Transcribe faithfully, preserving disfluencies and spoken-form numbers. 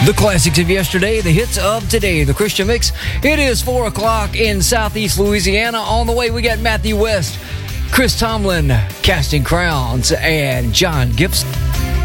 The classics of yesterday, the hits of today, the Christian Mix. It is four o'clock in Southeast Louisiana. On the way, we got Matthew West, Chris Tomlin, Casting Crowns, and John Gibson.